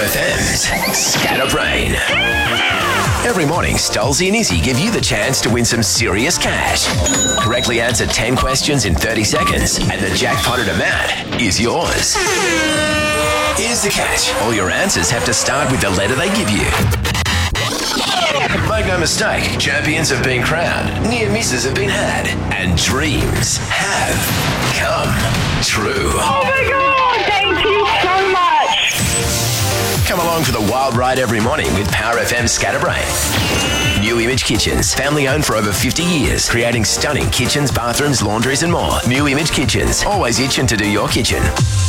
FM's Scatterbrain. Every morning, Stolzy and Izzy give you the chance to win some serious cash. Correctly answer 10 questions in 30 seconds, and the jackpotted amount is yours. Here's the catch. All your answers have to start with the letter they give you. Make no mistake, champions have been crowned, near misses have been had, and dreams have come true. Oh my God, thank you so much. Come along for the wild ride every morning with Power FM Scatterbrain. New Image Kitchens, family owned for over 50 years, creating stunning kitchens, bathrooms, laundries and more. New Image Kitchens, always itching to do your kitchen.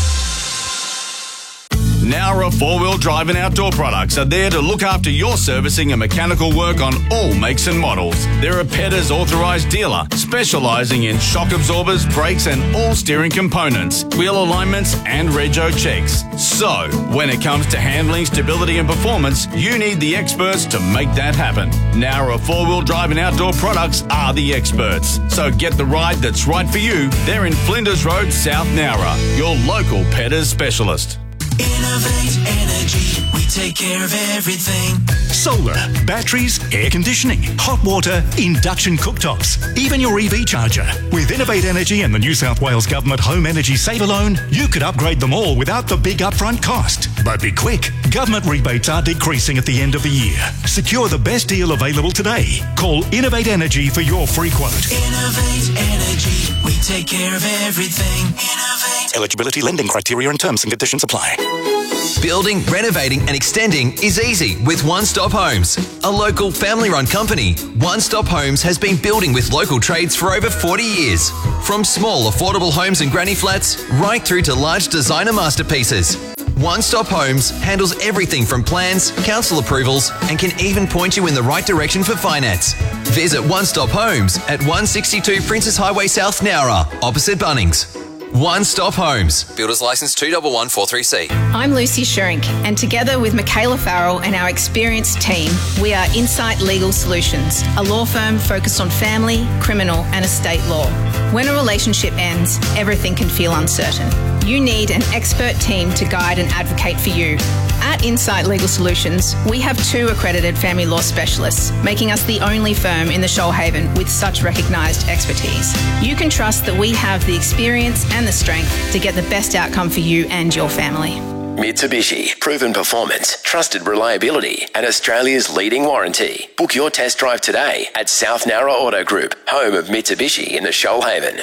Nowra four-wheel drive and outdoor products are there to look after your servicing and mechanical work on all makes and models. They're a Petters authorised dealer, specialising in shock absorbers, brakes and all steering components, wheel alignments and rego checks. So, when it comes to handling, stability and performance, you need the experts to make that happen. Nowra four-wheel drive and outdoor products are the experts. So get the ride that's right for you. They're in Flinders Road, South Nowra, your local Petters specialist. Innovate Energy, we take care of everything. Solar, batteries, air conditioning, hot water, induction cooktops, even your EV charger. With Innovate Energy and the New South Wales Government Home Energy Saver Loan, you could upgrade them all without the big upfront cost. But be quick, government rebates are decreasing at the end of the year. Secure the best deal available today. Call Innovate Energy for your free quote. Innovate Energy, we take care of everything. Innovate. Eligibility, lending criteria and terms and conditions apply. Building, renovating and extending is easy with One Stop Homes. A local family-run company, One Stop Homes has been building with local trades for over 40 years. From small, affordable homes and granny flats, right through to large designer masterpieces. One Stop Homes handles everything from plans, council approvals, and can even point you in the right direction for finance. Visit One Stop Homes at 162 Princess Highway South Nowra, opposite Bunnings. One Stop Homes. Builders Licence 211436C. I'm Lucy Sherink, and together with Michaela Farrell and our experienced team, we are Insight Legal Solutions, a law firm focused on family, criminal and estate law. When a relationship ends, everything can feel uncertain. You need an expert team to guide and advocate for you. At Insight Legal Solutions, we have 2 accredited family law specialists, making us the only firm in the Shoalhaven with such recognised expertise. You can trust that we have the experience and the strength to get the best outcome for you and your family. Mitsubishi, proven performance, trusted reliability, and Australia's leading warranty. Book your test drive today at South Nowra Auto Group, home of Mitsubishi in the Shoalhaven.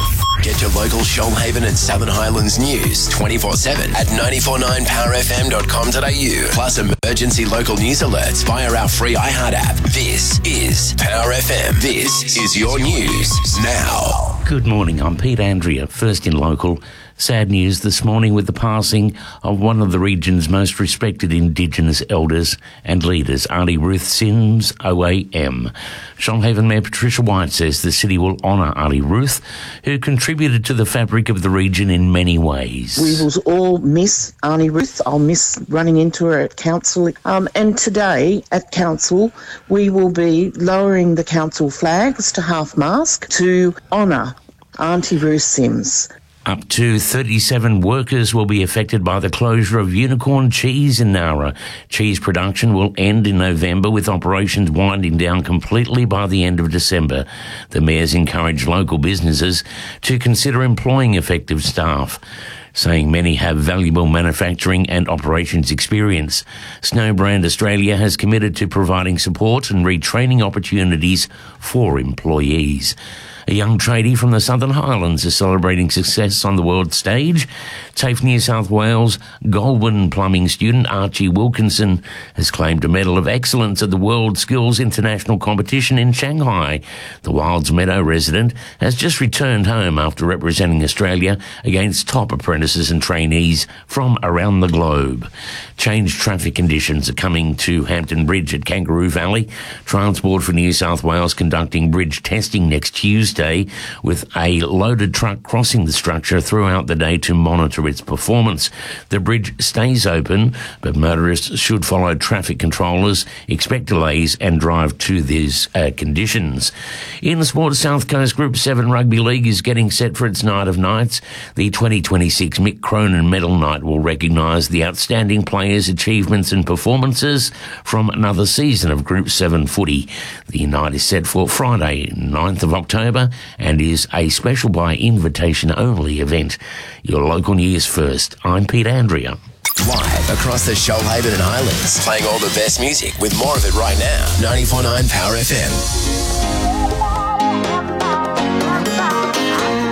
Get your local Shoalhaven and Southern Highlands news 24/7 at 949powerfm.com.au. Plus emergency local news alerts via our free iHeart app. This is Power FM. This is your news now. Good morning, I'm Pete Andrea, first in local. Sad news this morning with the passing of one of the region's most respected Indigenous elders and leaders, Aunty Ruth Sims, OAM. Shoalhaven Mayor Patricia White says the city will honour Aunty Ruth, who contributed to the fabric of the region in many ways. We will all miss Aunty Ruth. I'll miss running into her at council. And today at council, we will be lowering the council flags to half-mast to honour Aunty Ruth Sims. Up to 37 workers will be affected by the closure of Unicorn Cheese in Nowra. Cheese production will end in November, with operations winding down completely by the end of December. The mayor's encouraged local businesses to consider employing effective staff, saying many have valuable manufacturing and operations experience. Snowbrand Australia has committed to providing support and retraining opportunities for employees. A young tradie from the Southern Highlands is celebrating success on the world stage. TAFE New South Wales Goulburn plumbing student Archie Wilkinson has claimed a Medal of Excellence at the World Skills International Competition in Shanghai. The Wilds Meadow resident has just returned home after representing Australia against top apprentices and trainees from around the globe. Changed traffic conditions are coming to Hampton Bridge at Kangaroo Valley. Transport for New South Wales conducting bridge testing next Tuesday Day, with a loaded truck crossing the structure throughout the day to monitor its performance. The bridge stays open, but motorists should follow traffic controllers, expect delays and drive to these conditions. In sport, South Coast Group 7 Rugby League is getting set for its Night of Nights. The 2026 Mick Cronin Medal Night will recognise the outstanding players' achievements and performances from another season of Group 7 footy. The night is set for Friday, 9th of October, and is a special by invitation only event. Your local news first. I'm Pete Andrea. Live across the Shoalhaven and Highlands, playing all the best music with more of it right now. 94.9 Power FM.